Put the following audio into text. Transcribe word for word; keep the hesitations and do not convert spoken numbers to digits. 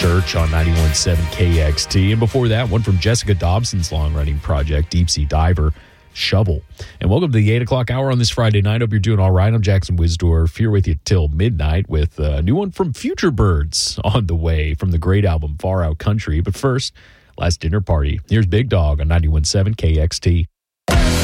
Search on ninety-one point seven K X T. And before that, one from Jessica Dobson's long-running project, Deep Sea Diver, Shovel. And welcome to the eight o'clock hour on this Friday night. Hope you're doing all right. I'm Jackson Wisdorf, here with you till midnight with a new one from Future Birds on the way from the great album Far Out Country. But first, Last Dinner Party. Here's Big Dog on ninety-one point seven K X T.